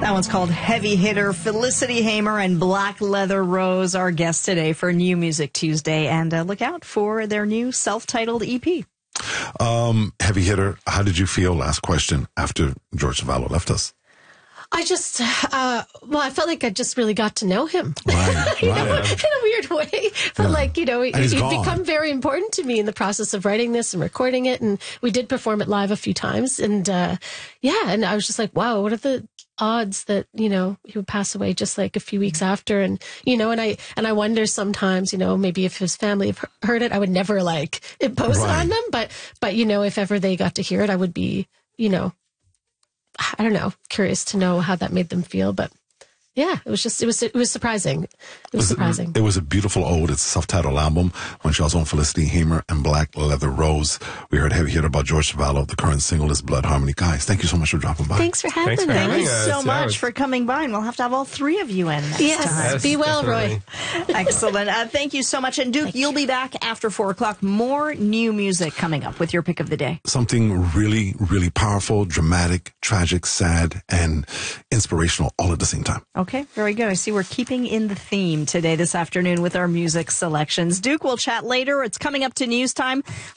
That one's called Heavy Hitter. Felicity Hamer and Black Leather Rose, our guests today for New Music Tuesday. And look out for their new self-titled EP. Heavy Hitter, how did you feel, last question, after George Zavallo left us? I just, I felt like I just really got to know him. Right, in a weird way. But he's become very important to me in the process of writing this and recording it. And we did perform it live a few times. And and I was just like, wow, what are the odds that, he would pass away just like a few weeks after. And, and I wonder sometimes, maybe if his family have heard it, I would never impose it on them. But, if ever they got to hear it, I would be, I don't know, curious to know how that made them feel. But yeah, it was surprising. It was surprising. It was a beautiful ode. It's a self-titled album. When she was on Felicity Hamer and Black Leather Rose, we heard Heavy Hitter about George Zavallo. The current single is Blood Harmony. Guys, thank you so much for dropping by. Thanks for having us. Thank you so much for coming by, and we'll have to have all three of you in next time. Yes, be well, definitely. Roy. Excellent. Thank you so much. And Duke, you'll be back after 4 o'clock. More new music coming up with your pick of the day. Something really, really powerful, dramatic, tragic, sad, and inspirational all at the same time. Okay, very good. I see we're keeping in the theme today, this afternoon, with our music selections. Duke, we'll chat later. It's coming up to news time.